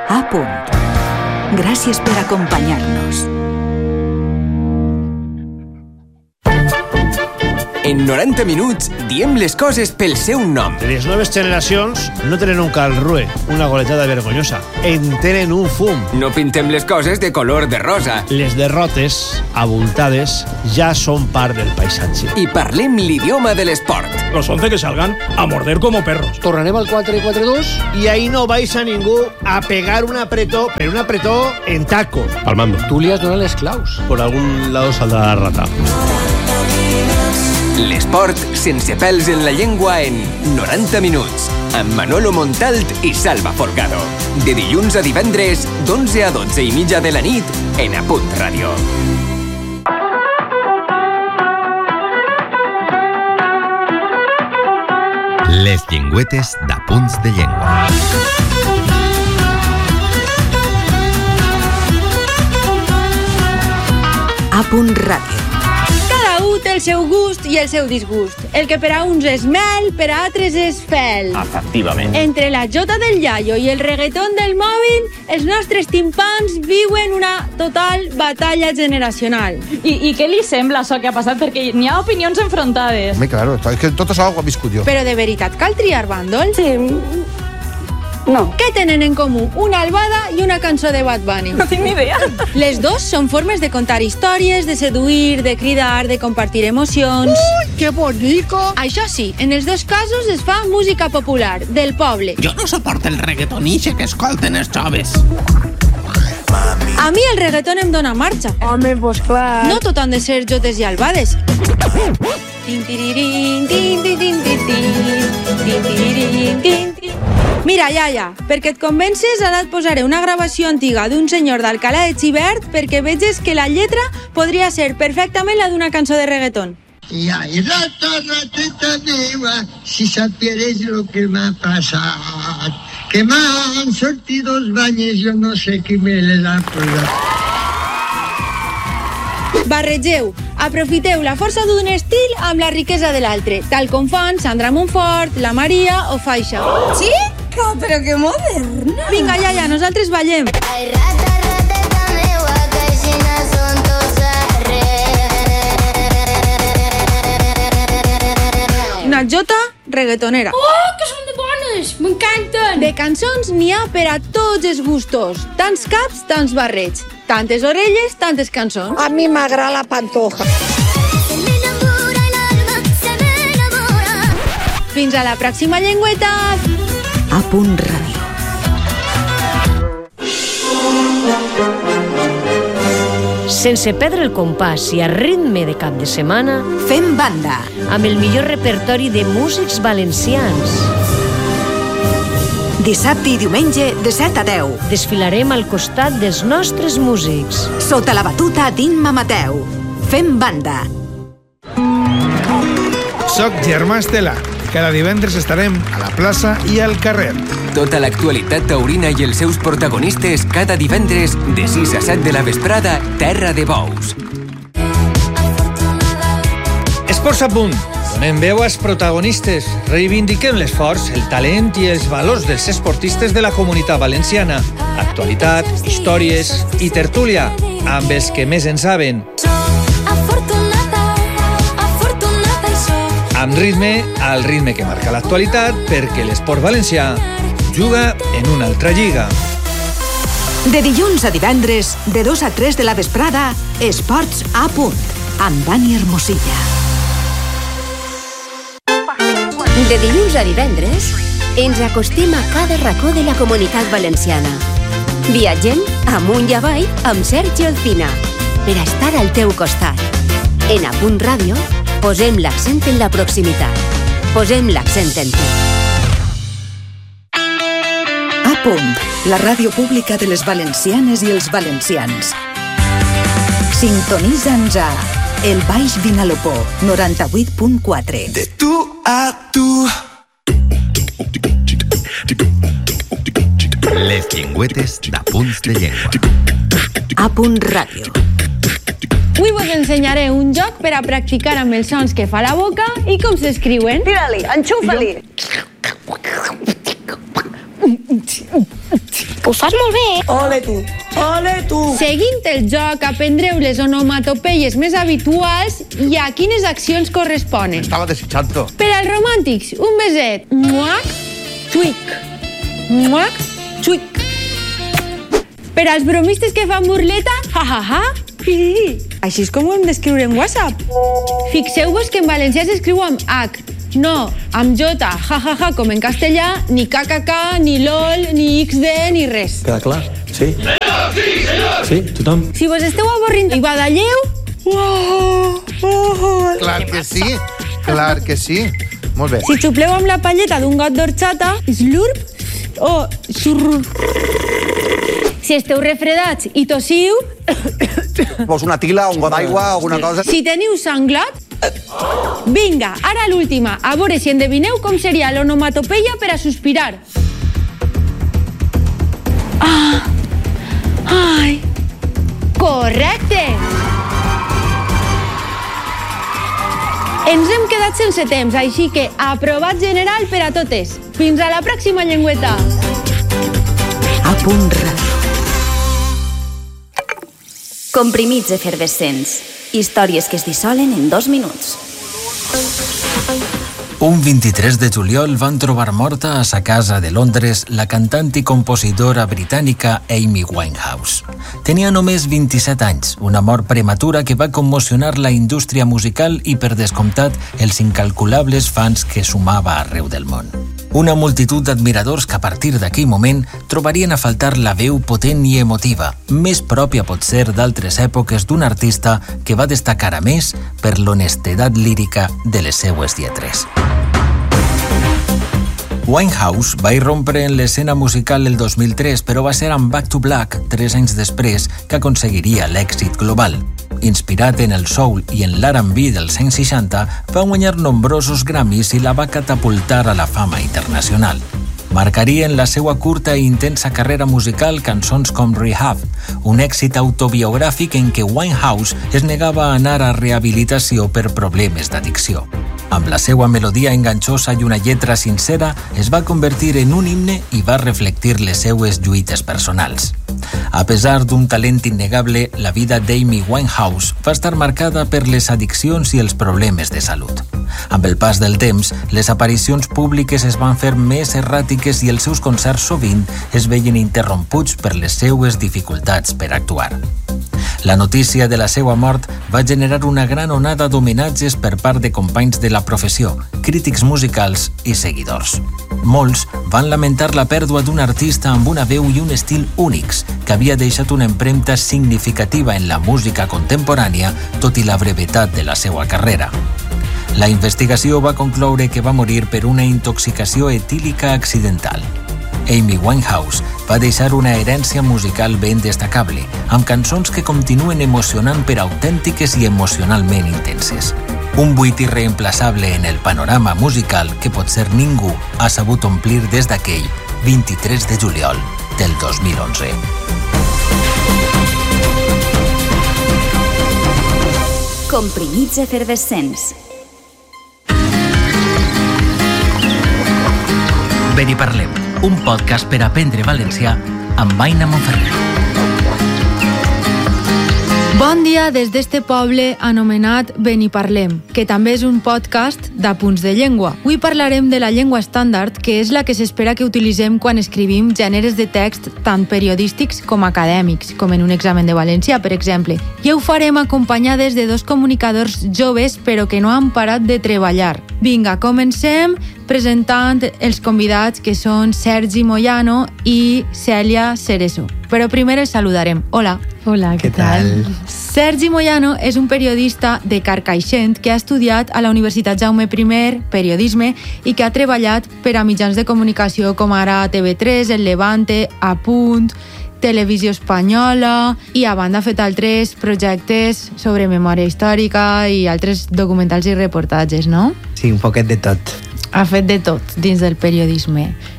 A punt. Gràcies per acompanyar-nos. En 90 minuts diem les coses pel seu nom. Les noves generacions no tenen un calrue, una goletada vergonyosa. En tenen un fum. No pintem les coses de color de rosa. Les derrotes, abultades, ja són part del paisatge. I parlem l'idioma de l'esport. Los 11 que salgan a morder como perros. Tornarem al 4-4-2. I ahí no vais a ningú a pegar un apretó, pero un apretó en tacos. Al mando. Tu li has donat les claus. Por algún lado saldrá la rata. L'esport sense pèls en la llengua en 90 minuts, amb Manolo Montalt i Salva Folgado. De dilluns a divendres, d'11 a 12 i mitja de la nit, en A Punt Ràdio. Les llengüetes d'Apunts de Llengua. A Punt Ràdio. Té el seu gust i el seu disgust. El que per a uns és mel, per a altres és fel. Efectivament. Entre la jota del iaio i el reggaeton del mòbil, els nostres timpans viuen una total batalla generacional. I què li sembla això que ha passat? Perquè n'hi ha opinions enfrontades. Home, claro, és que tot això ho he viscut jo. Però de veritat cal triar bàndol? Sí. No. Què tenen en comú? Una albada i una cançó de Bad Bunny. No tinc ni idea. Les dos són formes de contar històries, de seduir, de cridar, de compartir emocions. Ui, que bonico! Això sí, en els dos casos es fa música popular, del poble. Jo no suporto el reggaeton ixe que escolten els joves. A mi el reggaeton em dóna marxa. Home, pues clar. No tot han de ser jotes i albades. Tin, tiririn, tin, tin, tin, tin, tin, tiririn, tin, tin. Mira, iaia, perquè et convences, ara et posaré una gravació antiga d'un senyor d'Alcalá de Xivert perquè veges que la lletra podria ser perfectament la d'una cançó de reggaeton. I ratita meva, si sapieres lo que m'ha passat, que m'han sortit dos banyes, jo no sé qui me les ha posat. Barregeu, aprofiteu la força d'un estil amb la riquesa de l'altre, tal com fan Sandra Montfort, la Maria o Faixa. Sí? Però que moderna. Vinga, iaia, nosaltres ballem. Una jota reggaetonera. Oh, que són de bones! M'encanten! De cançons n'hi ha per a tots els gustos. Tants caps, tants barrets. Tantes orelles, tantes cançons. A mi m'agrada la Pantoja. Fins a la pròxima llengüeta. A Punt Ràdio. Sense perdre el compàs i a ritme de cap de setmana, Fem banda. amb el millor repertori de músics valencians. Dissabte i diumenge de 7 a 10. Desfilarem al costat dels nostres músics. Sota la batuta d'Imma Mateu. Fem banda. Soc Germà Estela. Cada divendres estarem a la plaça i al carrer. Tota l'actualitat taurina i els seus protagonistes cada divendres de 6 a 7 de la vesprada, Terra de Bous. Esports a punt. Donem veu als protagonistes. Reivindiquem l'esforç, el talent i els valors dels esportistes de la Comunitat Valenciana. Actualitat, històries i tertúlia amb els que més en saben. Amb ritme, al ritme que marca l'actualitat, perquè l'esport valencià juga en una altra lliga. De dilluns a divendres, de 2 a 3 de la vesprada, Esports a punt, amb Dani Hermosilla. De dilluns a divendres, ens acostem a cada racó de la Comunitat Valenciana. Viatgem amunt i avall amb Sergi Alcina, per a estar al teu costat. En A Punt Ràdio, posem l'accent en la proximitat. Posem l'accent en tu. A punt, la ràdio pública de les valencianes i els valencians. Sintonitza'ns a El Baix Vinalopó, 98.4. De tu a tu. Les llengüetes d'Apunts de Llengua. A Punt Ràdio. Avui vos ensenyaré un joc per a practicar amb els sons que fa la boca i com s'escriuen. Tira-li, enxufa-li. Ho fas molt bé. Ole tu, ole tu. Seguint el joc, aprendreu les onomatopeies més habituals i a quines accions corresponen. Estava desitjant-ho. Per als romàntics, un beset. Muac, xuic. Muac, xuic. Per als bromistes que fan burleta, ha, ha, ha. Així és com ho hem d'escriure en WhatsApp. Fixeu-vos que en valencià s'escriu amb H, no amb J, ja, ja, ja, com en castellà, ni KKK, ni LOL, ni XD, ni res. Queda clar? Sí? Sí, tothom? Si vos esteu avorrint i badalleu... Clar que sí, clar que sí. Molt bé. Si xupleu amb la palleta d'un got d'orxata, slurp o xurr. Si esteu refredats i tossiu... Vols una tila, un got d'aigua, alguna cosa? Si teniu sanglat... Vinga, ara l'última. A veure si endevineu com seria l'onomatopeia per a sospirar. Ah! Ai! Correcte! Ens hem quedat sense temps, així que aprovat general per a totes. Fins a la pròxima llengüeta. A punt ràdio. Comprimits efervescents. Històries que es dissolen en 2 minuts. Un 23 de juliol van trobar morta a sa casa de Londres la cantant i compositora britànica Amy Winehouse. Tenia només 27 anys, una mort prematura que va commocionar la indústria musical i, per descomptat, els incalculables fans que sumava arreu del món. Una multitud d'admiradors que a partir d'aquell moment trobarien a faltar la veu potent i emotiva, més pròpia potser d'altres èpoques d'un artista que va destacar a més per l'honestedat lírica de les seues lletres. Winehouse va irrompre en l'escena musical el 2003, però va ser amb Back to Black, 3 anys després, que aconseguiria l'èxit global. Inspirat en el soul i en l'R&B dels anys 60, va guanyar nombrosos Grammys i la va catapultar a la fama internacional. Marcarien la seva curta i intensa carrera musical cançons com Rehab, un èxit autobiogràfic en què Winehouse es negava a anar a rehabilitació per problemes d'addicció. Amb la seva melodia enganxosa i una lletra sincera, es va convertir en un himne i va reflectir les seues lluites personals. A pesar d'un talent innegable, la vida d'Amy Winehouse va estar marcada per les addiccions i els problemes de salut. Amb el pas del temps, les aparicions públiques es van fer més erràtiques i els seus concerts sovint es veien interromputs per les seues dificultats per actuar. La notícia de la seva mort va generar una gran onada d'homenatges per part de companys de la professió, crítics musicals i seguidors. Molts van lamentar la pèrdua d'un artista amb una veu i un estil únics, que havia deixat una empremta significativa en la música contemporània, tot i la brevetat de la seva carrera. La investigació va concloure que va morir per una intoxicació etílica accidental. Amy Winehouse va deixar una herència musical ben destacable, amb cançons que continuen emocionant per autèntiques i emocionalment intenses. Un buit irreemplaçable en el panorama musical que potser ningú ha sabut omplir des d'aquell 23 de juliol del 2011. Comprimits efervescents. Beniparlem, un podcast per aprendre valencià amb Aina Monferrer. Bon dia des d'este poble anomenat Beniparlem, que també és un podcast d'Apunts de Llengua. Avui parlarem de la llengua estàndard, que és la que s'espera que utilitzem quan escrivim gèneres de text tant periodístics com acadèmics, com en un examen de valencià, per exemple. I ho farem acompanyades de 2 comunicadors joves, però que no han parat de treballar. Vinga, comencem presentant els convidats, que són Sergi Moyano i Cèlia Cerezo. Però primer els saludarem. Hola. Hola, què tal? Sergi Moyano és un periodista de Carcaixent que ha estudiat a la Universitat Jaume I periodisme i que ha treballat per a mitjans de comunicació com ara TV3, El Levante, A Punt, Televisió Espanyola i a banda ha fet altres projectes sobre memòria històrica i altres documentals i reportatges, no? Sí, un poquet de tot. Ha fet de tot dins del periodisme.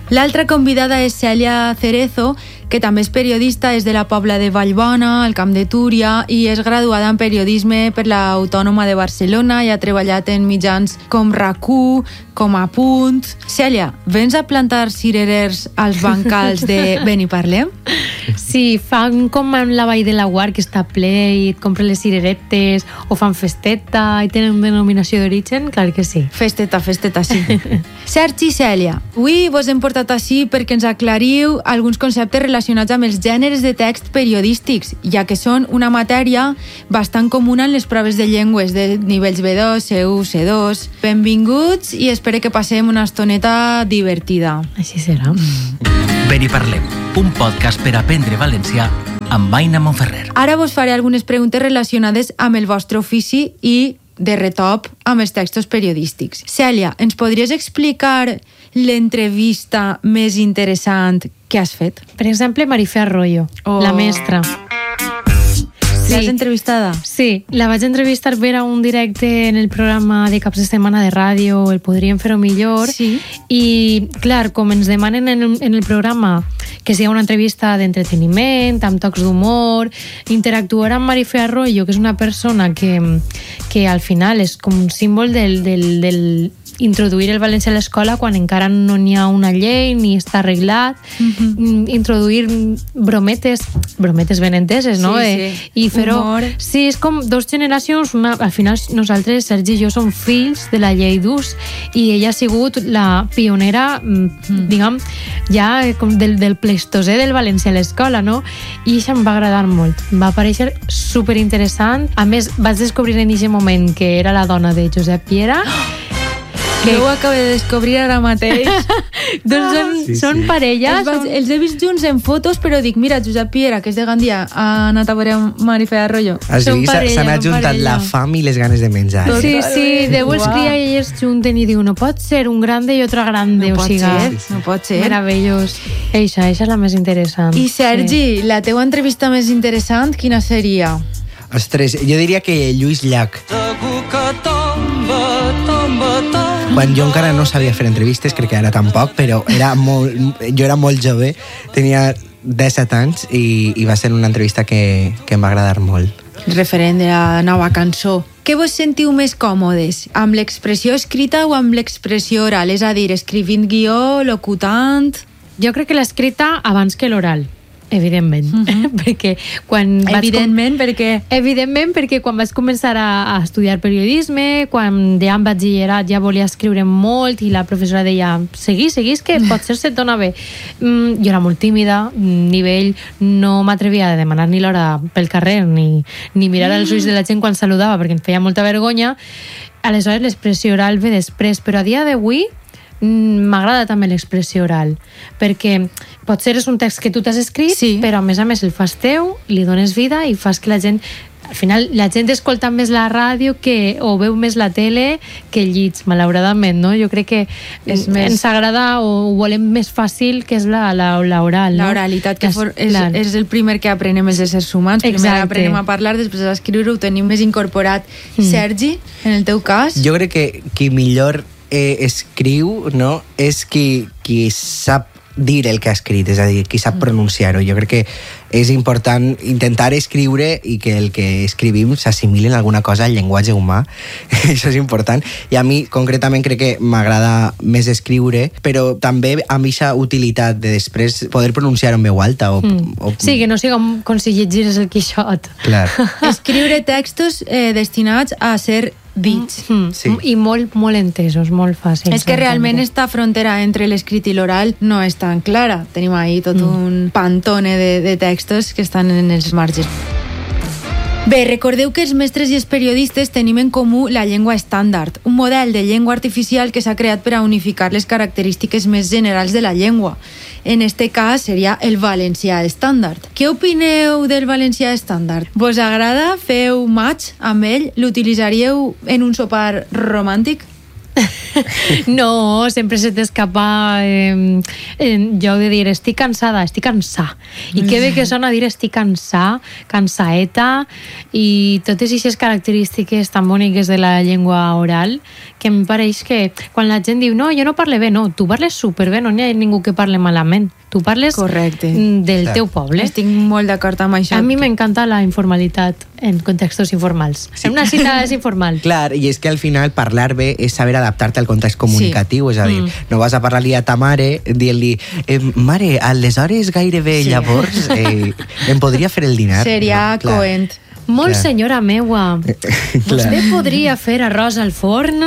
L'altra convidada és Cèlia Cerezo, que també és periodista, és de la Pobla de Vallbona, al Camp de Túria, i és graduada en periodisme per l'Autònoma de Barcelona i ha treballat en mitjans com RAC1, com a Punt. Cèlia, vens a plantar cirerers als bancals de Ben i Parlem? Sí, fan com en la Vall de Laguar, que està ple i et compren les cireretes, o fan festeta i tenen denominació d'origen, clar que sí. Festeta, sí. Sergi i Cèlia, avui vos hem portat així perquè ens aclariu alguns conceptes relacionats amb els gèneres de text periodístics, ja que són una matèria bastant comuna en les proves de llengües de nivells B2, C1, C2. Benvinguts i espero que passem una estoneta divertida. Així serà. Ben i Parlem, un podcast per aprendre valencià amb Aina Monferrer. Ara vos faré algunes preguntes relacionades amb el vostre ofici i de retop amb els textos periodístics. Cèlia, ens podries explicar l'entrevista més interessant que has fet? Per exemple, Marifé Arroyo, la mestra. L'has entrevistada? Sí, la vaig entrevistar per a un directe en el programa de caps de setmana de ràdio, el Podríem Fer-ho Millor, i clar, com ens demanen en el programa que sigui una entrevista d'entreteniment, amb tocs d'humor, interactuar amb Marifé Arroyo, que és una persona que al final és com un símbol del introduir el valencià a l'escola quan encara no n'hi ha una llei ni està arreglat, introduir brometes ben enteses, no? I fer-ho... Sí, és com dos generacions, al final nosaltres, Sergi i jo, som fills de la llei d'ús i ella ha sigut la pionera, diguem, ja del Pleistocè del valencià a l'escola, no? I això em va agradar molt, em va parèixer superinteressant. A més, vaig descobrir en aquest moment que era la dona de Josep Piera, que ho acabo de descobrir ara mateix. Doncs són parelles. Els he vist junts en fotos, però dic, mira, Josep Piera, que és de Gandia, ha anat a veure Marifé Arroyo. Has vist? S'han ajuntat la fam i les ganes de menjar. Sí, Déu els cria i ells junten i diu, no pot ser un grande i otro grande, no pot ser. Meravellós. Eixa és la més interessant. I Sergi, la teua entrevista més interessant, quina seria? Ostres, jo diria que Lluís Llach. Quan jo encara no sabia fer entrevistes, crec que ara tampoc, però jo era molt jove, tenia 17 anys i va ser una entrevista que em va agradar molt. Referent de la nova cançó. Què vos sentiu més còmodes? Amb l'expressió escrita o amb l'expressió oral? És a dir, escrivint guió, locutant... Jo crec que l'escrita abans que l'oral. Evidentment, perquè quan perquè quan vaig començar a estudiar periodisme, quan ja en batxillerat ja volia escriure molt i la professora deia, seguís que potser se't dona bé. Jo era molt tímida, nivell, no m'atrevia a demanar ni l'hora pel carrer ni mirar als ulls de la gent quan saludava perquè em feia molta vergonya. Aleshores l'expressió oral ve després, però a dia d'avui m'agrada també l'expressió oral, perquè potser és un text que tu t'has escrit, però a més el fas teu, li dones vida i fas que la gent, al final la gent escolta més la ràdio o veu més la tele que el llits, malauradament, no? Jo crec que ens agrada o ho volem més fàcil, que és l'oral, no? L'oralitat, que és el primer que aprenem els éssers humans. Primer aprenem a parlar, després a escriure, ho tenim més incorporat. Sergi, en el teu cas? Jo crec que qui millor escriu, no? És qui sap dir el que ha escrit, és a dir, qui sap pronunciar-ho. Jo crec que és important intentar escriure i que el que escrivim s'assimili en alguna cosa al llenguatge humà. Això és important. I a mi, concretament, crec que m'agrada més escriure, però també amb aquesta utilitat de després poder pronunciar-ho en veu alta. Sí, que no sigui com si llegires el Quixot. Clar. Escriure textos destinats a ser dits. I molt entesos, molt fàcils. És que realment esta frontera entre l'escrit i l'oral no és tan clara. Tenim ahí tot un pantone de textos que estan en els marges. Bé, recordeu que els mestres i els periodistes tenim en comú la llengua estàndard, un model de llengua artificial que s'ha creat per a unificar les característiques més generals de la llengua. En este cas seria el valencià estàndard. Què opineu del valencià estàndard? Vos agrada? Feu match amb ell? L'utilitzaríeu en un sopar romàntic? No, sempre se t'escapa jo de dir estic cansada, estic cansà, i que bé que sona dir estic cansà, cansaeta, i totes aquestes característiques tan boniques de la llengua oral que em pareix que quan la gent diu no, jo no parle bé, no, tu parles superbé, no n'hi ha ningú que parle malament. Tu parles del teu poble. Estic molt d'acord amb això. A mi m'encanta la informalitat en contextos informals. En una cita és informal. Clar, i és que al final parlar bé és saber adaptar-te al context comunicatiu, és a dir, no vas a parlar-li a ta mare dient-li, mare, aleshores gairebé llavors em podria fer el dinar? Seria coent. Molt senyora meua, vostè podria fer arròs al forn?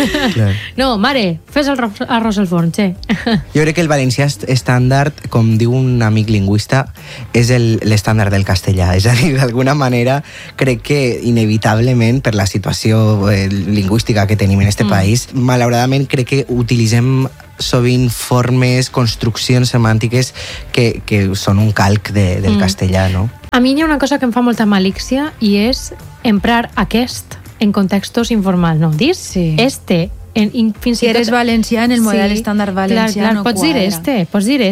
No, mare, fes arròs al forn, che. Jo crec que el valencià estàndard, com diu un amic lingüista, és l'estàndard del castellà. És a dir, d'alguna manera, crec que inevitablement, per la situació lingüística que tenim en este país, malauradament crec que utilitzem sovint formes, construccions semàntiques que són un calc del castellà, no? A mi hi ha una cosa que em fa molta malícia i és emprar aquest en contextos informals, no? Dis este. Si eres valencià, en el model estàndard valencià no pots quadra. Pots dir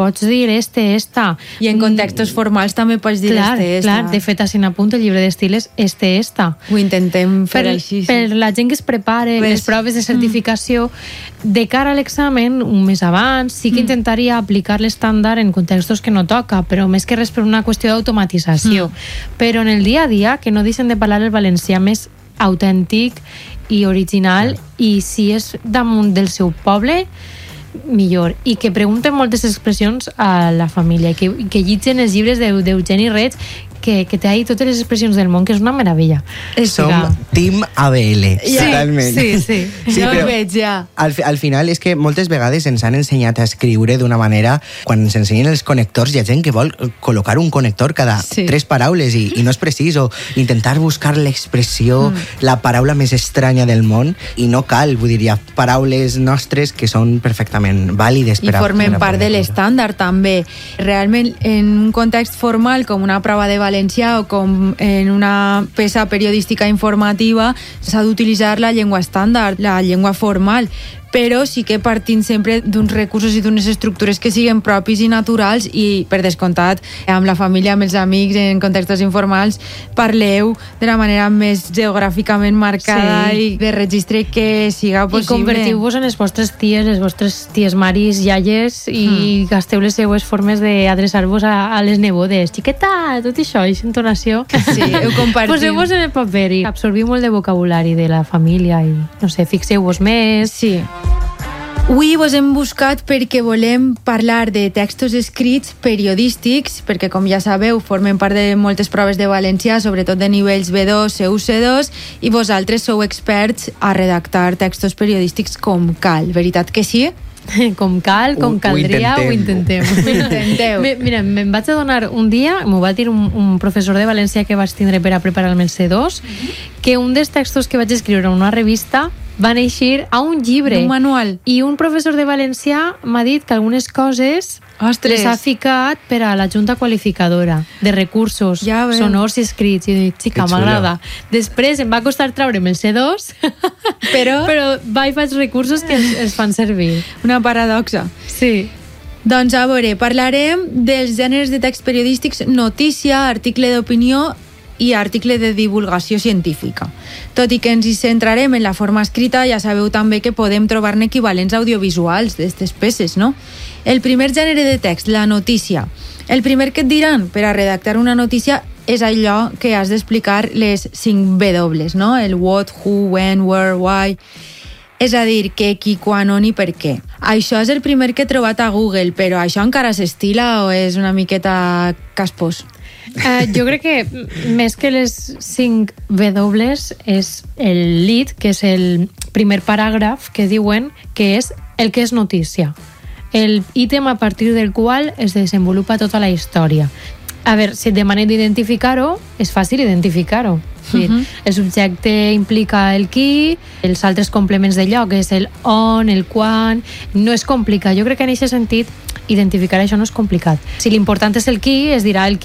este, esta. I en contextos formals també pots dir este, esta. Clar, de fet, així n'apunta el llibre d'estil és este, esta. Ho intentem fer així. Per la gent que es prepare les proves de certificació, de cara a l'examen, un mes abans, sí que intentaria aplicar l'estàndard en contextos que no toca, però més que res per una qüestió d'automatització. Però en el dia a dia, que no deixen de parlar el valencià més autèntic i original, i si és damunt del seu poble, millor. I que pregunten moltes expressions a la família, que llitgen els llibres d'Eugeni Reig, que té ahí totes les expressions del món, que és una meravella. Som Team ABL, totalment. Sí, no ho veig ja. Al final és que moltes vegades ens han ensenyat a escriure d'una manera, quan ens ensenyen els connectors, hi ha gent que vol col·locar un connector cada 3 paraules i no és precís, o intentar buscar l'expressió, la paraula més estranya del món, i no cal, vull dir, hi ha paraules nostres que són perfectament vàlides i formen part de l'estàndard també. Realment, en un context formal com una prova de valencià o com en una peça periodística informativa s'ha d'utilitzar la llengua estàndard, la llengua formal, però sí que partint sempre d'uns recursos i d'unes estructures que siguen propis i naturals, i per descomptat amb la família, amb els amics, en contextos informals, parleu de la manera més geogràficament marcada i de registre que siga possible. I convertiu-vos en les vostres ties maris, iaies, i gasteu les seues formes d'adreçar-vos a les nebodes. Xiqueta, tot això, aquesta entonació. Sí, ho compartim. Poseu-vos en el paper i absorbiu molt de vocabulari de la família i, no sé, fixeu-vos més. Sí. Avui vos hem buscat perquè volem parlar de textos escrits periodístics, perquè, com ja sabeu, formen part de moltes proves de valencià, sobretot de nivells B2, C1, C2, i vosaltres sou experts a redactar textos periodístics com cal. Veritat que sí? Com cal, com caldria, ho intentem. Mira, me'n vaig adonar un dia, m'ho va dir un professor de valencià que vaig tindre per a preparar-me el C2, que un dels textos que vaig escriure en una revista van eixir a un llibre. Un manual. I un professor de valencià m'ha dit que algunes coses les ha ficat per a la Junta Qualificadora de Recursos Sonors i Escrits. I dic, xica, m'agrada. Després em va costar traure'm el C2, però vaig recursos que es fan servir. Una paradoxa. Sí. Doncs a veure, parlarem dels gèneres de text periodístics notícia, article d'opinió i article de divulgació científica. Tot i que ens hi centrarem en la forma escrita, ja sabeu també que podem trobar-ne equivalents audiovisuals d'aquestes peces, no? El primer gènere de text, la notícia. El primer que et diran per a redactar una notícia és allò que has d'explicar les 5 W, no? El what, who, when, where, why. És a dir, què, qui, quan, on i per què. Això és el primer que he trobat a Google, però això encara s'estila o és una miqueta caspós? Jo crec que més que les 5 W és el lead, que és el primer paràgraf que diuen que és el que és notícia, el ítem a partir del qual es desenvolupa tota la història. A veure, si et demanen d'identificar-ho, és fàcil identificar-ho. El subjecte implica el qui, els altres complements de lloc és el on, el quan. No és complicat. Jo crec que en aquest sentit identificar això no és complicat. Si l'important és el qui, es dirà el qui.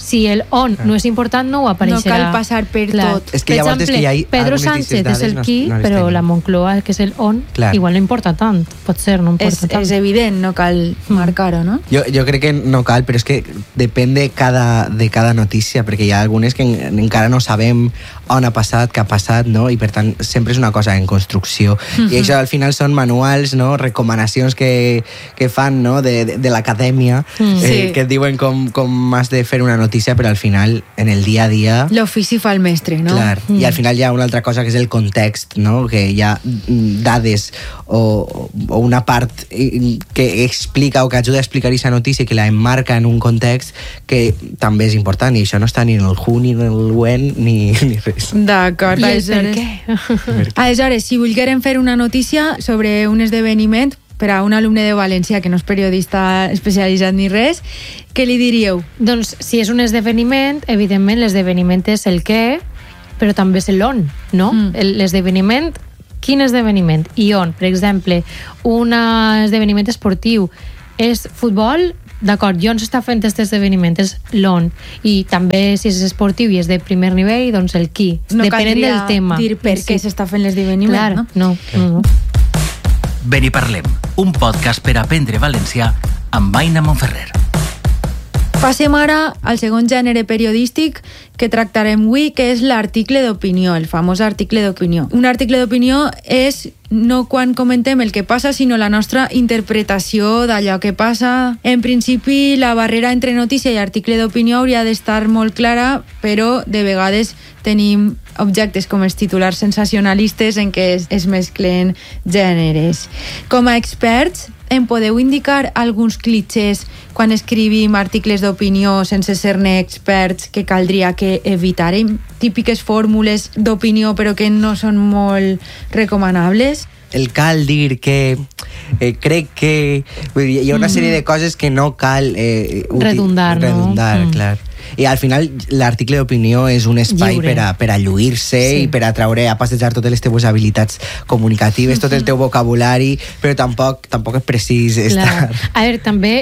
si el on no és important, no ho apareixerà. No cal passar per tot. És que llavors és que hi ha Pedro Sánchez és el qui, però la Moncloa, que és el on, igual no importa tant. Pot ser, no importa tant. És evident, no cal marcar-ho, no? Jo crec que no cal, però és que depèn de cada notícia, perquè hi ha algunes que encara no sabem on ha passat, què ha passat, no? I per tant sempre és una cosa en construcció. I això al final són manuals, no? Recomanacions que fan, no? de l'acadèmia, que et diuen com has de fer una notícia, però al final, en el dia a dia... L'ofici fa el mestre, no? Clar, i al final hi ha una altra cosa que és el context, no? Que hi ha dades o una part que explica o que ajuda a explicar aquesta notícia, que la emmarca en un context que també és important, i això no està ni en el who, ni en el when, ni res. D'acord. Aleshores, si volguérem fer una notícia sobre un esdeveniment per a un alumne de València que no és periodista especialitzat ni res, què li diríeu? Doncs si és un esdeveniment, evidentment l'esdeveniment és el què, però també és l'on, no? L'esdeveniment, quin esdeveniment i on? Per exemple, un esdeveniment esportiu és futbol, d'acord, jo on s'està fent aquest esdeveniment és l'on, i també si és esportiu i és de primer nivell, doncs el qui, depenent del tema. No caldria dir per què s'està fent l'esdeveniment, no? No. Ben i parlem, un podcast per aprendre valencià amb Aina Monferrer. Passem ara al segon gènere periodístic que tractarem avui, que és l'article d'opinió, el famós article d'opinió. Un article d'opinió és no quan comentem el que passa, sinó la nostra interpretació d'allò que passa. En principi, la barrera entre notícia i article d'opinió hauria d'estar molt clara, però de vegades tenim objectes com els titulars sensacionalistes en què es mesclen gèneres. Com a experts, em podeu indicar alguns clitxers quan escrivim articles d'opinió sense ser-ne experts que caldria que evitàrem? Típiques fórmules d'opinió però que no són molt recomanables? El cal dir que crec que hi ha una sèrie de coses que no cal redundar, clar. I al final l'article d'opinió és un espai per a lluir-se i per a treure a passejar totes les teves habilitats comunicatives, tot el teu vocabulari, però tampoc és precís estar... A veure, també,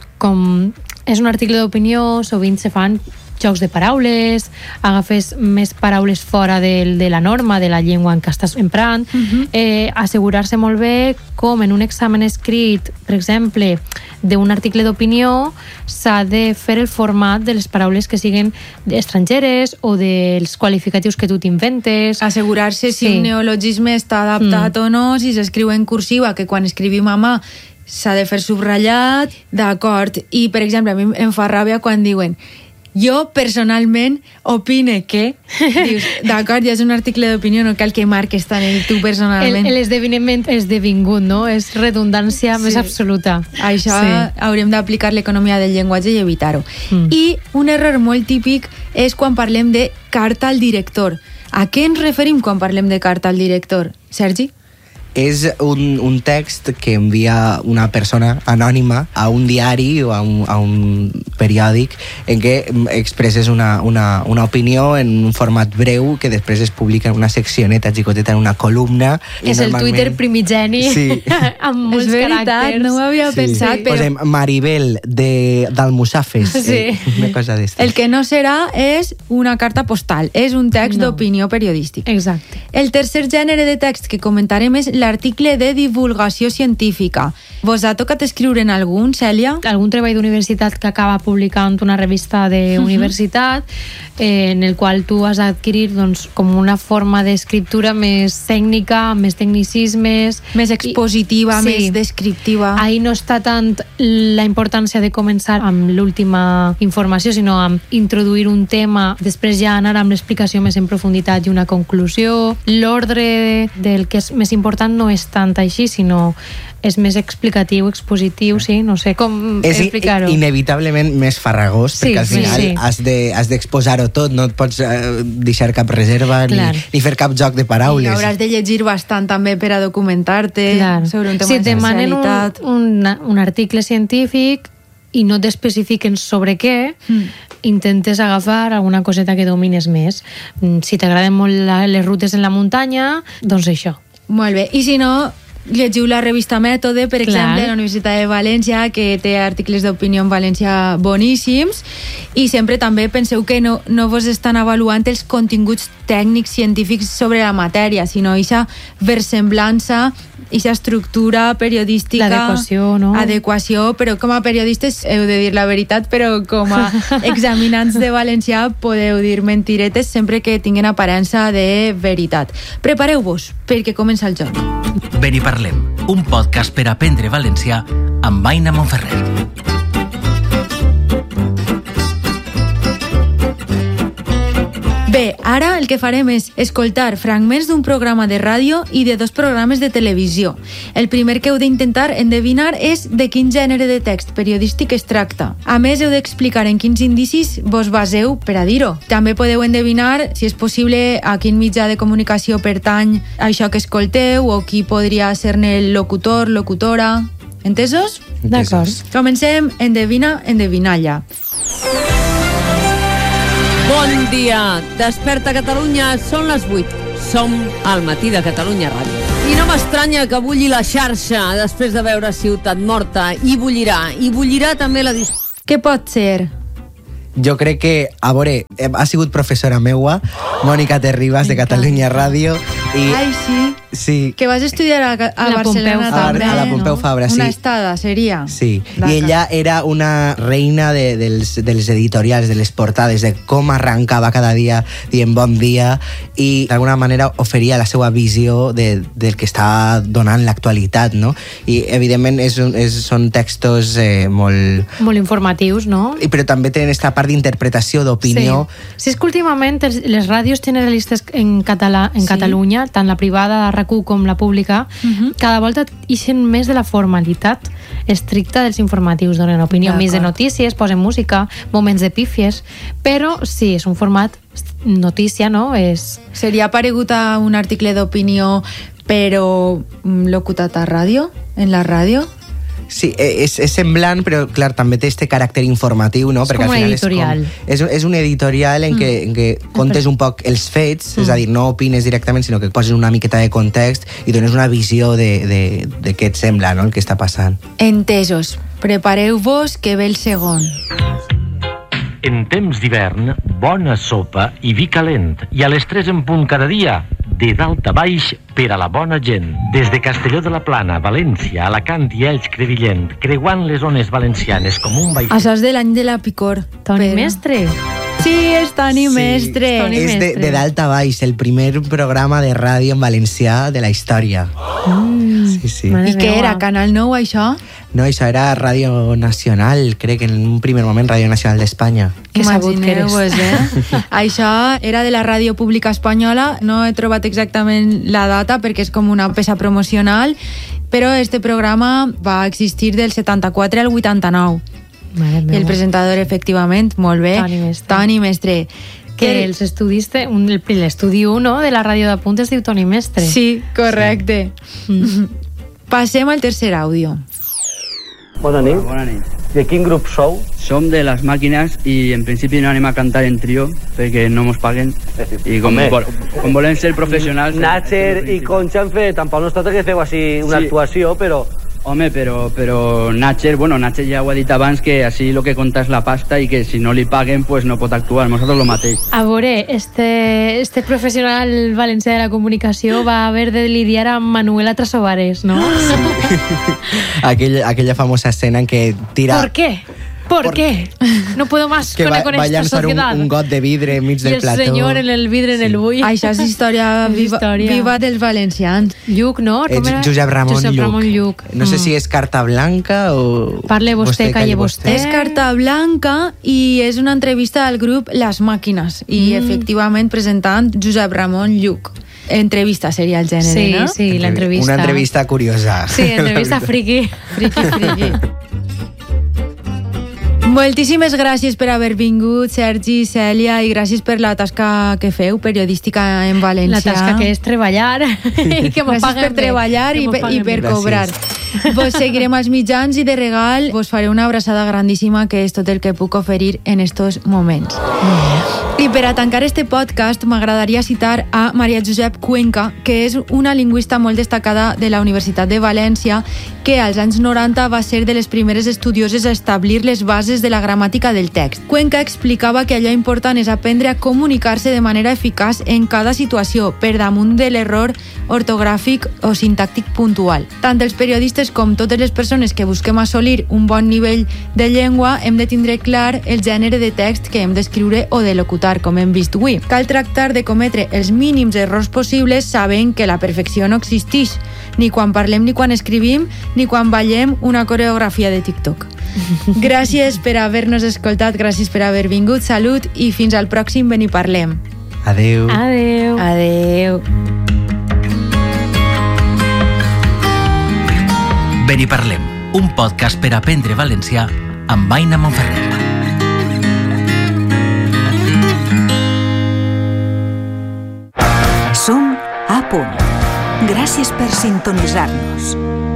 com és un article d'opinió, sovint se fan jocs de paraules, agafes més paraules fora de la norma, de la llengua en què estàs emprant, assegurar-se molt bé com en un examen escrit, per exemple, d'un article d'opinió, s'ha de fer el format de les paraules que siguin estrangeres o dels qualificatius que tu t'inventes. Assegurar-se si un neologisme està adaptat o no, si s'escriu en cursiva, que quan escrivim a mà s'ha de fer subratllat, d'acord. I, per exemple, a mi em fa ràbia quan diuen jo personalment opine que... Dius, d'acord, ja és un article d'opinió, no cal que marques tant el tu personalment. L'esdeveniment és esdevingut, no? És redundància més absoluta. Això hauríem d'aplicar l'economia del llenguatge i evitar-ho. I un error molt típic és quan parlem de carta al director. A què ens referim quan parlem de carta al director? Sergi? És un text que envia una persona anònima a un diari o a un periòdic en què expresses una opinió en un format breu que després es publica en una seccioneta xicoteta, en una columna. És el Twitter primigeni amb molts caràcters. No ho havia pensat. Però... Posem Maribel d'Almussafes. Una cosa d'estes. El que no serà és una carta postal, és un text d'opinió periodística. Exacte. El tercer gènere de text que comentarem és l'article de divulgació científica. Vos ha tocat escriure'n algun, Cèlia? Algun treball d'universitat que acaba publicant una revista d'universitat en el qual tu has d'adquirir com una forma d'escriptura més tècnica, més tecnicismes... Més expositiva, més descriptiva. Ahí no està tant la importància de començar amb l'última informació, sinó amb introduir un tema, després ja anar amb l'explicació més en profunditat i una conclusió. L'ordre del que és més important no és tant així, sinó és més explicatiu, expositiu, sí, no sé com explicar-ho. És inevitablement més farragós, perquè al final has d'exposar-ho tot, no et pots deixar cap reserva ni fer cap joc de paraules. I hauràs de llegir bastant també per a documentar-te sobre un tema de especialitat. Si et demanen un article científic i no t'especifiquen sobre què, intentes agafar alguna coseta que domines més. Si t'agraden molt les rutes en la muntanya, doncs això. Molt bé. I si no, llegiu la revista Mètode, per exemple, a la Universitat de València, que té articles d'opinió en valencià boníssims, i sempre també penseu que no vos estan avaluant els continguts tècnics científics sobre la matèria, sinó aquesta versemblança, aquesta estructura periodística, l'adequació, no? Adequació, però com a periodistes heu de dir la veritat, però com a examinants de valencià podeu dir mentiretes sempre que tinguin aparença de veritat. Prepareu-vos, perquè comença el joc. Ben i parlem, un podcast per aprendre valencià amb Aina Monferrer. Bé, ara el que farem és escoltar fragments d'un programa de ràdio i de 2 programes de televisió. El primer que heu d'intentar endevinar és de quin gènere de text periodístic es tracta. A més, heu d'explicar en quins indicis vos baseu per a dir-ho. També podeu endevinar, si és possible, a quin mitjà de comunicació pertany això que escolteu o qui podria ser-ne el locutor, locutora. Entesos? D'acord. Comencem. Endevina, endevinalla. Bon dia! Desperta Catalunya, són les 8. Som al matí de Catalunya Ràdio. I no m'estranya que bulli la xarxa després de veure Ciutat Morta. I bullirà també la discussió. Què pot ser? Jo crec que, a veure, ha sigut professora meua, Mònica Terribas, de Catalunya Ràdio. Ai, sí? Sí. Que vas estudiar a Barcelona també. A la Pompeu Fabra, sí. Una estada, seria. Sí, i ella era una reina dels editorials, de les portades, de com arrancava cada dia dient bon dia, i d'alguna manera oferia la seva visió del que està donant l'actualitat, no? I evidentment són textos molt informatius, no? Però també tenen aquesta part d'interpretació, d'opinió. Sí, és que últimament les ràdios generalistes en Catalunya, tant la privada, la RAC1 com la pública, cada volta ixen més de la formalitat estricta dels informatius, donen opinió més de notícies, posen música, moments de pífies, però sí, és un format notícia, no? Seria paregut a un article d'opinió, però locutat a ràdio, en la ràdio? Sí, és semblant, però clar, també té este caràcter informatiu, no? És com un editorial. És un editorial en què contes un poc els fets, és a dir, no opines directament, sinó que poses una miqueta de context i dones una visió de què et sembla, no?, el que està passant. Entesos. Prepareu-vos que ve el segon. En temps d'hivern, bona sopa i vi calent. I a les 3 en punt cada dia, de dalt a baix per a la bona gent. Des de Castelló de la Plana, València, Alacant i Elx Crevillent, creuant les zones valencianes com un vaixell. Això és de l'any de la Picor. Toni Mestre. Sí, és Toni Mestre. És de dalt a baix, el primer programa de ràdio en valencià de la història. Sí. I què era? Canal 9, això? No, això era Ràdio Nacional, crec, en un primer moment Ràdio Nacional d'Espanya. Que sabut que eres. Això era de la Ràdio Pública Espanyola, no he trobat exactament la data perquè és com una peça promocional, però este programa va existir del 74 al 89. I el presentador, efectivament, molt bé, Toni Mestre. Que els estudis, l'estudi 1 de la ràdio de Punt es diu Toni Mestre. Sí, correcte. Passem al tercer àudio. Bona nit. Bona nit. De quin grup sou? Som de les màquines i en principi no anem a cantar en trio perquè no mos paguen i com volem ser professionals... Natcher i Concha han fet, tampoc no es tracta que feu així una actuació, però... Home, però Natcher ja ho ha dit abans, que així el que compta és la pasta i que si no li paguen pues no pot actuar, nosaltres lo mateix. A veure, este professional valencià de la comunicació va haver de lidiar amb Manuela Trasobares, ¿no? Sí. Aquella famosa escena en que tira... ¿Por qué? ¿Por qué? No puedo más con esta sociedad. Un got de vidre enmig del plató. I el senyor en el vidre en el bull. Això és història viva dels valencians. Lluc, no? Josep Ramon Lluc. No sé si és carta blanca o... Parle vostè, calle vostè. És carta blanca i és una entrevista al grup Les Màquines i efectivament presentant Josep Ramon Lluc. Entrevista seria el gènere, no? Sí, l'entrevista. Una entrevista curiosa. Sí, entrevista friki. Friki. Moltíssimes gràcies per haver vingut, Sergi, Cèlia, i gràcies per la tasca que feu, periodística en valencià. La tasca que és treballar i que m'ho paguen per treballar i per cobrar. Vos seguirem als mitjans i de regal vos faré una abraçada grandíssima, que és tot el que puc oferir en estos moments. I per a tancar este podcast m'agradaria citar a Maria Josep Cuenca, que és una lingüista molt destacada de la Universitat de València, que als anys 90 va ser de les primeres estudioses a establir les bases de la gramàtica del text. Cuenca explicava que allò important és aprendre a comunicar-se de manera eficaç en cada situació, per damunt de l'error ortogràfic o sintàctic puntual. Tant els periodistes com totes les persones que busquem assolir un bon nivell de llengua hem de tindre clar el gènere de text que hem d'escriure o de locutar, com hem vist avui. Cal tractar de cometre els mínims errors possibles sabent que la perfecció no existeix, ni quan parlem ni quan escrivim, ni quan ballem una coreografia de TikTok. Gràcies per haver-nos escoltat, gràcies per haver vingut, salut i fins al pròxim Beniparlem. Adeu. Adeu. Adeu. Beniparlem, un podcast per aprendre valencià amb Aina Monferrer. Som a punt. Gràcies per sintonitzar-nos.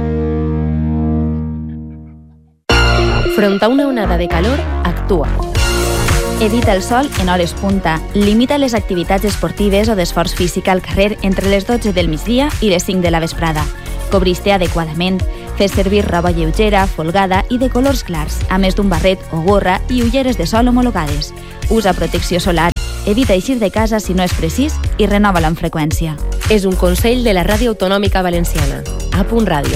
Front a una onada de calor, actua. Evita el sol en hores punta. Limita les activitats esportives o d'esforç físic al carrer entre les 12 del migdia i les 5 de la vesprada. Cobreix-te adequadament. Fes servir roba lleugera, folgada i de colors clars, a més d'un barret o gorra i ulleres de sol homologades. Usa protecció solar. Evita eixir de casa si no és precís i renova-la amb freqüència. És un consell de la Ràdio Autonòmica Valenciana. A Punt Ràdio.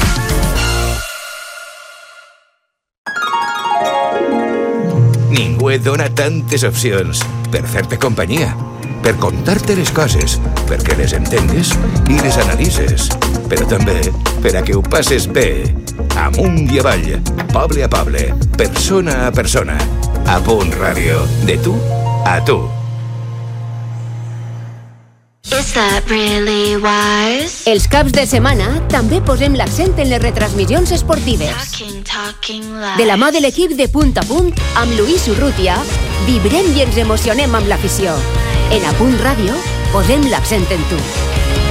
Ningú et dona tantes opcions per fer-te companyia, per contar-te les coses, perquè les entengues i les analitzes, però també per a que ho passes bé, amunt i avall, poble a poble, persona a persona. A Punt Ràdio, de tu a tu. Is that really wise? Els caps de setmana també posem l'accent en les retransmissions esportives. De la mà de l'equip de Punt a Punt, amb Luis Urrutia, vibrem i ens emocionem amb l'afició. En A Punt Ràdio, posem l'accent en tu.